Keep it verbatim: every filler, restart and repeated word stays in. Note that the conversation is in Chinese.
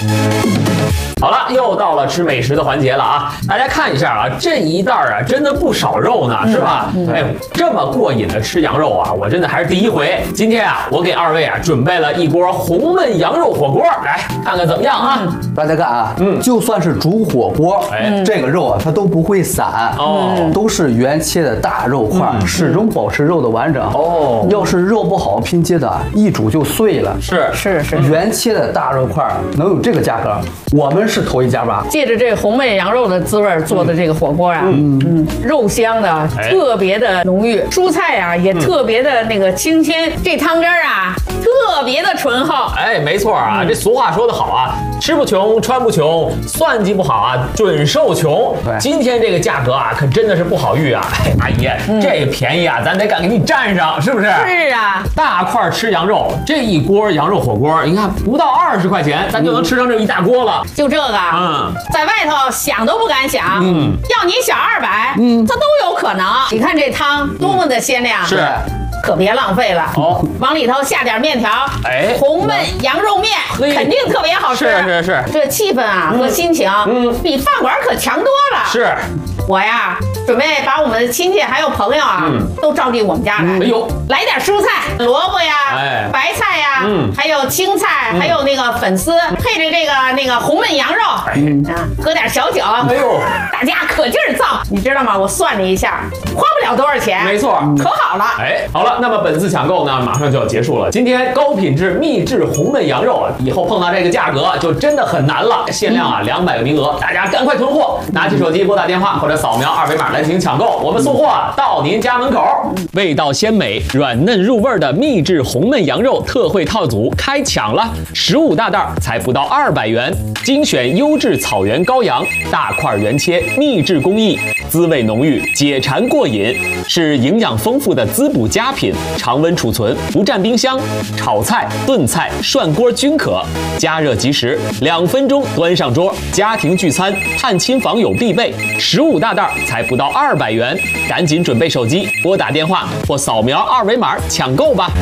好了，又到了吃美食的环节了啊！大家看一下啊，这一袋啊，真的不少肉呢，是吧？嗯嗯、哎，这么过瘾的吃羊肉啊，我真的还是第一回。今天啊，我给二位啊准备了一锅红焖羊肉火锅，来看看怎么样啊？ 大家看啊，嗯，就算是煮火锅，哎，这个肉啊它都不会散哦，都是原切的大肉块，嗯、始终保持肉的完整哦。要是肉不好拼接的，一煮就碎了。 是是是， 原切的大肉块能有这个价格，我们是头一家吧？ 借着这个红焖羊肉的滋味做的这个火锅啊，嗯嗯，肉香的特别的浓郁，蔬菜啊也特别的那个清鲜，这汤汁儿啊特别的醇厚。 哎，没错啊，嗯、这俗话说得好啊，吃不穷，穿不穷，算计不好啊，准受穷。今天这个价格啊，可真的是不好遇啊！哎，阿姨，嗯、这便宜啊，咱得敢给你占上，是不是？ 是啊， 大块吃羊肉，这一锅羊肉火锅，你看不到二十块钱，咱就能吃上这一大锅了。 就这个，嗯，在外头想都不敢想，嗯，要你小二百，嗯，它都有可能。你看这汤多么的鲜亮， 是。 可别浪费了哦，往里头下点面条，哎，红焖羊肉面肯定特别好吃。 是是是， 这气氛啊和心情，嗯，比饭馆可强多了。 是， 我呀准备把我们的亲戚还有朋友啊，都召进我们家来。哎呦，来点蔬菜，萝卜呀，哎，白菜呀，嗯，还有青菜，还有那个粉丝，配着这个那个红焖羊肉，嗯啊，喝点小酒。哎呦，大家可劲儿造，你知道吗？我算了一下，花不了多少钱。 没错， 可好了。 哎，好了。那么本次抢购呢，马上就要结束了。今天高品质秘制红焖羊肉，以后碰到这个价格就真的很难了。限量啊，两百个名额，大家赶快囤货，拿起手机拨打电话或者扫描二维码来进行抢购，我们送货到您家门口。味道鲜美、软嫩入味的秘制红焖羊肉特惠套组开抢了，十五大袋才不到二百元，精选优质草原羔羊，大块原切，秘制工艺，滋味浓郁，解馋过瘾，是营养丰富的滋补佳品。常温储存，不占冰箱，炒菜、炖菜、涮锅均可，加热即食，两分钟端上桌。家庭聚餐、探亲访友必备，十五大袋才不到二百元，赶紧准备手机，拨打电话或扫描二维码抢购吧。